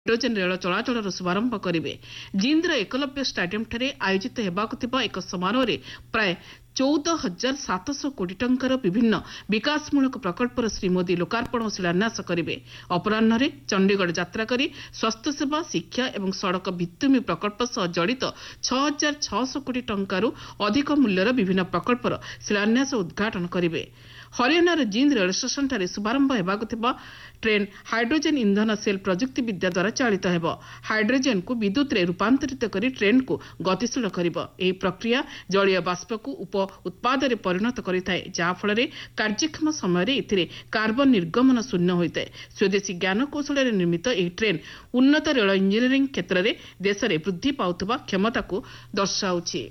Hydrogen ରେଳ ଚଳାଚଳର ଶୁଭାରମ୍ଭ କରିବେ। ଜିନ୍ଦ୍ର ଏକଲବ୍ୟ ଷ୍ଟାଡିୟମ୍ଠାରେ ଆୟୋଜିତ ହେବାକୁ ଥିବା ଏକ ସମାରୋହରେ ପ୍ରାୟ 14,700 କୋଟି ଟଙ୍କାର ବିଭିନ୍ନ ବିକାଶମୂଳକ ପ୍ରକଳ୍ପର ଶ୍ରୀ ମୋଦି ଲୋକାର୍ପଣ ଓ ଶିଳାନ୍ୟାସ କରିବେ। ଅପରାହ୍ନରେ ଚଣ୍ଡୀଗଡ଼ ଯାତ୍ରା କରି ସ୍ୱାସ୍ଥ୍ୟସେବା, ଶିକ୍ଷା ଏବଂ ସଡ଼କ ଭିତ୍ତିଭୂମି ପ୍ରକଳ୍ପ ସହ ଜଡ଼ିତ 6,600 କୋଟି ଟଙ୍କାରୁ ଅଧିକ ମୂଲ୍ୟର ବିଭିନ୍ନ ପ୍ରକଳ୍ପର ଶିଳାନ୍ୟାସ ଓ ଉଦ୍ଘାଟନ କରିବେ। ହରିୟାଣାର ଜିନ୍ଦ୍ ରେଳ ଷ୍ଟେସନଠାରେ ଶୁଭାରମ୍ଭ ହେବାକୁ ଥିବା ଟ୍ରେନ୍ ହାଇଡ୍ରୋଜେନ୍ ଇନ୍ଧନ ସେଲ୍ ପ୍ରଯୁକ୍ତି ବିଦ୍ୟା ଦ୍ୱାରା ଚାଳିତ ହେବ। ହାଇଡ୍ରୋଜେନ୍କୁ ବିଦ୍ୟୁତ୍ରେ ରୂପାନ୍ତରିତ କରି ଟ୍ରେନ୍କୁ ଗତିଶୀଳ କରିବ। ଏହି ପ୍ରକ୍ରିୟା ଜଳୀୟ ବାଷ୍ପକୁ ଉତ୍ପାଦରେ ପରିଣତ କରିଥାଏ, ଯାହାଫଳରେ କାର୍ଯ୍ୟକ୍ଷମ ସମୟରେ ଏଥିରେ କାର୍ବନ ନିର୍ଗମନ ଶୂନ୍ୟ ହୋଇଥାଏ। ସ୍ୱଦେଶୀ ଜ୍ଞାନକୌଶଳରେ ନିର୍ମିତ ଏହି ଟ୍ରେନ୍ ଉନ୍ନତ ରେଳ ଇଞ୍ଜିନିୟରିଂ କ୍ଷେତ୍ରରେ ଦେଶରେ ବୃଦ୍ଧି ପାଉଥିବା କ୍ଷମତାକୁ ଦର୍ଶାଉଛି।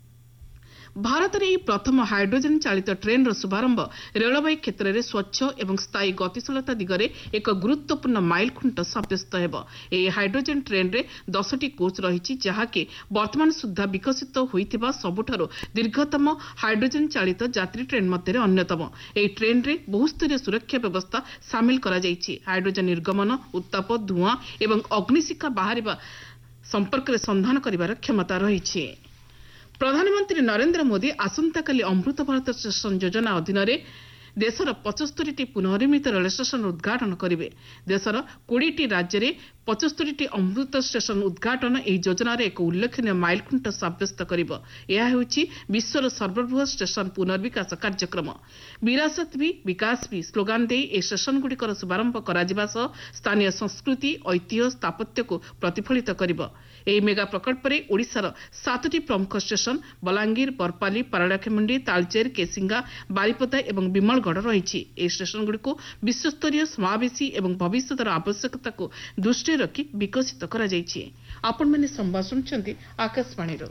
ଭାରତରେ ଏହି ପ୍ରଥମ ହାଇଡ୍ରୋଜେନ୍ ଚାଳିତ ଟ୍ରେନ୍ର ଶୁଭାରମ୍ଭ ରେଳବାଇ କ୍ଷେତ୍ରରେ ସ୍ୱଚ୍ଛ ଏବଂ ସ୍ଥାୟୀ ଗତିଶୀଳତା ଦିଗରେ ଏକ ଗୁରୁତ୍ୱପୂର୍ଣ୍ଣ ମାଇଲଖୁଣ୍ଟ ସାବ୍ୟସ୍ତ ହେବ। ଏହି ହାଇଡ୍ରୋଜେନ୍ ଟ୍ରେନ୍ରେ 10ଟି କୋଚ୍ ରହିଛି, ଯାହାକି ବର୍ତ୍ତମାନ ସୁଦ୍ଧା ବିକଶିତ ହୋଇଥିବା ସବୁଠାରୁ ଦୀର୍ଘତମ ହାଇଡ୍ରୋଜେନ୍ ଚାଳିତ ଯାତ୍ରୀ ଟ୍ରେନ୍ ମଧ୍ୟରେ ଅନ୍ୟତମ। ଏହି ଟ୍ରେନ୍ରେ ବହୁସ୍ତରୀୟ ସୁରକ୍ଷା ବ୍ୟବସ୍ଥା ସାମିଲ କରାଯାଇଛି। ହାଇଡ୍ରୋଜେନ୍ ନିର୍ଗମନ, ଉତ୍ତାପ, ଧୂଆଁ ଏବଂ ଅଗ୍ନିଶିଖା ବାହାରିବା ସମ୍ପର୍କରେ ସନ୍ଧାନ କରିବାର କ୍ଷମତା ରହିଛି। ପ୍ରଧାନମନ୍ତ୍ରୀ ନରେନ୍ଦ୍ର ମୋଦି ଆସନ୍ତାକାଲି ଅମୃତ ଭାରତ ଷ୍ଟେସନ ଯୋଜନା ଅଧୀନରେ ଦେଶର 75ଟି ପୁନଃନିର୍ମିତ ରେଳ ଷ୍ଟେସନର ଉଦ୍ଘାଟନ କରିବେ। ଦେଶର 20ଟି ରାଜ୍ୟରେ 75ଟି ଅମୃତ ଷ୍ଟେସନ ଉଦ୍ଘାଟନ ଏହି ଯୋଜନାର ଏକ ଉଲ୍ଲେଖନୀୟ ମାଇଲଖୁଣ୍ଟ ସାବ୍ୟସ୍ତ କରିବ। ଏହା ହେଉଛି ବିଶ୍ୱର ସର୍ବବୃହତ ଷ୍ଟେସନ ପୁନର୍ବିକାଶ କାର୍ଯ୍ୟକ୍ରମ। ବିରାସତ ଭି ବିକାଶ ଭି ସ୍ଲୋଗାନ ଦେଇ ଏହି ଷ୍ଟେସନଗୁଡ଼ିକର ଶୁଭାରମ୍ଭ କରାଯିବା ସହ ସ୍ଥାନୀୟ ସଂସ୍କୃତି, ଐତିହ୍ୟ, ସ୍ଥାପତ୍ୟକୁ ପ୍ରତିଫଳିତ କରିବ। ଏହି ମେଗା ପ୍ରକଳ୍ପରେ ଓଡ଼ିଶାର 7ଟି ପ୍ରମୁଖ ଷ୍ଟେସନ ବଲାଙ୍ଗୀର, ବରପାଲି, ପାରଳାଖେମୁଣ୍ଡି, ତାଳଚେର, କେସିଙ୍ଗା, ବାରିପଦା ଏବଂ ବିମଳଗଡ଼ ରହିଛି। ଏହି ଷ୍ଟେସନଗୁଡ଼ିକୁ ବିଶ୍ୱସ୍ତରୀୟ, ସମାବେଶୀ ଏବଂ ଭବିଷ୍ୟତର ଆବଶ୍ୟକତାକୁ ଦୃଷ୍ଟିରେ ରଖି ବିକଶିତ କରାଯାଇଛି। ଆପଣମାନେ ସମ୍ବାଦ ଶୁଣୁଛନ୍ତି ଆକାଶବାଣୀରୁ।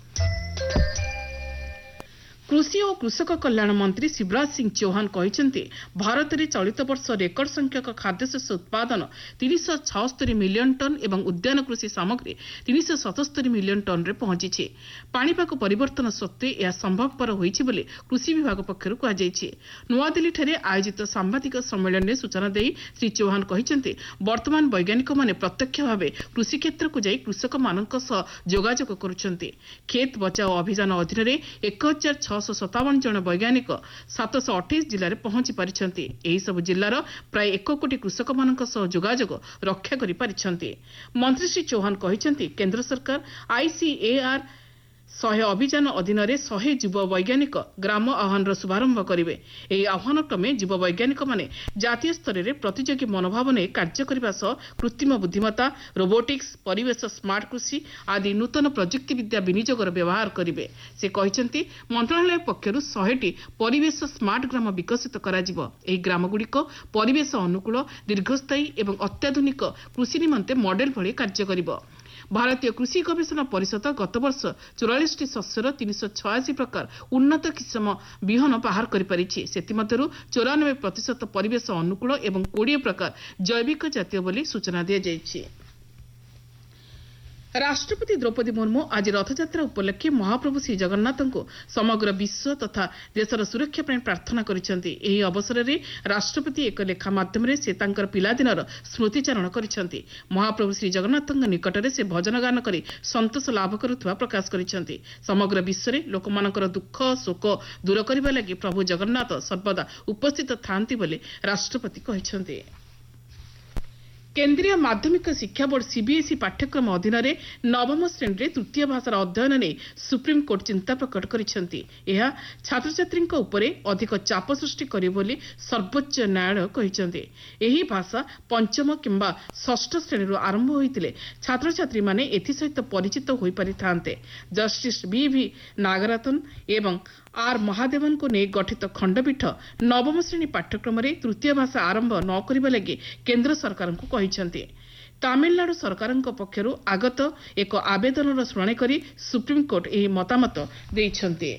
କୃଷି ଓ କୃଷକ କଲ୍ୟାଣ ମନ୍ତ୍ରୀ ଶିବରାଜ ସିଂ ଚୌହାନ କହିଛନ୍ତି, ଭାରତରେ ଚଳିତ ବର୍ଷ ରେକର୍ଡ ସଂଖ୍ୟକ ଖାଦ୍ୟଶସ୍ୟ ଉତ୍ପାଦନ 376 ମିଲିୟନ ଟନ୍ ଏବଂ ଉଦ୍ୟାନ କୃଷି ସାମଗ୍ରୀ 377 ମିଲିୟନ ଟନ୍ରେ ପହଞ୍ଚିଛି। ପାଣିପାଗ ପରିବର୍ତ୍ତନ ସତ୍ତ୍ୱେ ଏହା ସମ୍ଭବପର ହୋଇଛି ବୋଲି କୃଷି ବିଭାଗ ପକ୍ଷରୁ କୁହାଯାଇଛି। ନୂଆଦିଲ୍ଲୀଠାରେ ଆୟୋଜିତ ସାମ୍ବାଦିକ ସମ୍ମିଳନୀରେ ସୂଚନା ଦେଇ ଶ୍ରୀ ଚୌହାନ କହିଛନ୍ତି, ବର୍ତ୍ତମାନ ବୈଜ୍ଞାନିକମାନେ ପ୍ରତ୍ୟକ୍ଷ ଭାବେ କୃଷିକ୍ଷେତ୍ରକୁ ଯାଇ କୃଷକମାନଙ୍କ ସହ ଯୋଗାଯୋଗ କରୁଛନ୍ତି। ଖେତ ବଚାଓ ଅଭିଯାନ ଅଧୀନରେ 1,657 ଜଣ ବୈଜ୍ଞାନିକ 728 ଜିଲ୍ଲାରେ ପହଞ୍ଚି ପାରିଛନ୍ତି। ଏହିସବୁ ଜିଲ୍ଲାର ପ୍ରାୟ 1 କୋଟି କୃଷକମାନଙ୍କ ସହ ଯୋଗାଯୋଗ ରକ୍ଷା କରିପାରିଛନ୍ତି। ମନ୍ତ୍ରୀ ଶ୍ରୀ ଚୌହାନ କହିଛନ୍ତି, କେନ୍ଦ୍ର ସରକାର ICAR 100 ଅଭିଯାନ ଅଧୀନରେ 100 ଯୁବ ବୈଜ୍ଞାନିକ ଗ୍ରାମ ଆହ୍ୱାନର ଶୁଭାରମ୍ଭ କରିବେ। ଏହି ଆହ୍ୱାନ କ୍ରମେ ଯୁବ ବୈଜ୍ଞାନିକମାନେ ଜାତୀୟ ସ୍ତରରେ ପ୍ରତିଯୋଗୀ ମନୋଭାବ ନେଇ କାର୍ଯ୍ୟ କରିବା ସହ କୃତ୍ରିମ ବୁଦ୍ଧିମତ୍ତା, ରୋବୋଟିକ୍ସ, ପରିବେଶ ସ୍ମାର୍ଟ କୃଷି ଆଦି ନୂତନ ପ୍ରଯୁକ୍ତିବିଦ୍ୟା ବିନିଯୋଗର ବ୍ୟବହାର କରିବେ। ସେ କହିଛନ୍ତି, ମନ୍ତ୍ରଣାଳୟ ପକ୍ଷରୁ 100ଟି ପରିବେଶ ସ୍ମାର୍ଟ ଗ୍ରାମ ବିକଶିତ କରାଯିବ। ଏହି ଗ୍ରାମଗୁଡ଼ିକ ପରିବେଶ ଅନୁକୂଳ, ଦୀର୍ଘସ୍ଥାୟୀ ଏବଂ ଅତ୍ୟାଧୁନିକ କୃଷି ନିମନ୍ତେ ମଡେଲ ଭଳି କାର୍ଯ୍ୟ କରିବ। ଭାରତୀୟ କୃଷି ଗବେଷଣା ପରିଷଦ ଗତବର୍ଷ 44ଟି ଶସ୍ୟର 386 ପ୍ରକାର ଉନ୍ନତ କିସମ ବିହନ ବାହାର କରିପାରିଛି। ସେଥିମଧ୍ୟରୁ 94% ପରିବେଶ ଅନୁକୂଳ ଏବଂ 20 ପ୍ରକାର ଜୈବିକ ଜାତୀୟ ବୋଲି ସୂଚନା ଦିଆଯାଇଛି। ରାଷ୍ଟ୍ରପତି ଦ୍ରୌପଦୀ ମୁର୍ମୁ ଆଜି ରଥଯାତ୍ରା ଉପଲକ୍ଷେ ମହାପ୍ରଭୁ ଶ୍ରୀ ଜଗନ୍ନାଥଙ୍କୁ ସମଗ୍ର ବିଶ୍ୱ ତଥା ଦେଶର ସୁରକ୍ଷା ପାଇଁ ପ୍ରାର୍ଥନା କରିଛନ୍ତି। ଏହି ଅବସରରେ ରାଷ୍ଟ୍ରପତି ଏକ ଲେଖା ମାଧ୍ୟମରେ ସେ ତାଙ୍କର ପିଲାଦିନର ସ୍ମୃତିଚାରଣ କରିଛନ୍ତି। ମହାପ୍ରଭୁ ଶ୍ରୀ ଜଗନ୍ନାଥଙ୍କ ନିକଟରେ ସେ ଭଜନ ଗାନ କରି ସନ୍ତୋଷ ଲାଭ କରୁଥିବା ପ୍ରକାଶ କରିଛନ୍ତି। ସମଗ୍ର ବିଶ୍ୱରେ ଲୋକମାନଙ୍କର ଦୁଃଖ ଶୋକ ଦୂର କରିବା ଲାଗି ପ୍ରଭୁ ଜଗନ୍ନାଥ ସର୍ବଦା ଉପସ୍ଥିତ ଥାନ୍ତି ବୋଲି ରାଷ୍ଟ୍ରପତି କହିଛନ୍ତି। କେନ୍ଦ୍ରୀୟ ମାଧ୍ୟମିକ ଶିକ୍ଷା ବୋର୍ଡ CBSE ପାଠ୍ୟକ୍ରମ ଅଧୀନରେ ନବମ ଶ୍ରେଣୀରେ ତୃତୀୟ ଭାଷାର ଅଧ୍ୟୟନ ନେଇ ସୁପ୍ରିମକୋର୍ଟ ଚିନ୍ତା ପ୍ରକଟ କରିଛନ୍ତି। ଏହା ଛାତ୍ରଛାତ୍ରୀଙ୍କ ଉପରେ ଅଧିକ ଚାପ ସୃଷ୍ଟି କରିବ ବୋଲି ସର୍ବୋଚ୍ଚ ନ୍ୟାୟାଳୟ କହିଛନ୍ତି। ଏହି ଭାଷା ପଞ୍ଚମ କିମ୍ବା ଷଷ୍ଠ ଶ୍ରେଣୀରୁ ଆରମ୍ଭ ହୋଇଥିଲେ ଛାତ୍ରଛାତ୍ରୀମାନେ ଏଥିସହିତ ପରିଚିତ ହୋଇପାରିଥାନ୍ତେ। ଜଷ୍ଟିସ୍ BV ନାଗରାଥନ ଏବଂ R ମହାଦେବନଙ୍କୁ ନେଇ ଗଠିତ ଖଣ୍ଡପୀଠ ନବମ ଶ୍ରେଣୀ ପାଠ୍ୟକ୍ରମରେ ତୃତୀୟ ଭାଷା ଆରମ୍ଭ ନ କରିବା ଲାଗି କେନ୍ଦ୍ର ସରକାରଙ୍କୁ କହିଛନ୍ତି। ତାମିଲନାଡୁ ସରକାରଙ୍କ ପକ୍ଷରୁ ଆଗତ ଏକ ଆବେଦନର ଶୁଣାଣି କରି ସୁପ୍ରିମକୋର୍ଟ ଏହି ମତାମତ ଦେଇଛନ୍ତି।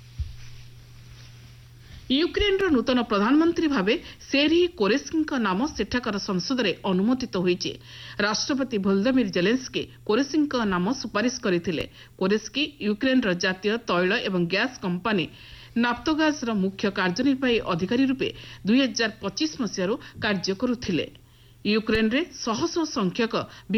ୟୁକ୍ରେନ୍ର ନୂତନ ପ୍ରଧାନମନ୍ତ୍ରୀ ଭାବେ ସେର୍ହି କୋରେସ୍କିଙ୍କ ନାମ ସେଠାକାର ସଂସଦରେ ଅନୁମୋଦିତ ହୋଇଛି। ରାଷ୍ଟ୍ରପତି ଭୋଲୋଦିମିର୍ ଜେଲେନ୍ସ୍କି କୋରେସ୍କିଙ୍କ ନାମ ସୁପାରିଶ କରିଥିଲେ। କୋରେସ୍କି ୟୁକ୍ରେନ୍ର ଜାତୀୟ ତୈଳ ଏବଂ ଗ୍ୟାସ୍ କମ୍ପାନୀ ନାଫ୍ତୋଗାଜ୍ର ମୁଖ୍ୟ କାର୍ଯ୍ୟନିର୍ବାହୀ ଅଧିକାରୀ ରୂପେ 2025 ମସିହାରୁ କାର୍ଯ୍ୟ କରୁଥିଲେ। ୟୁକ୍ରେନ୍ରେ ଶହ ଶହ ସଂଖ୍ୟକ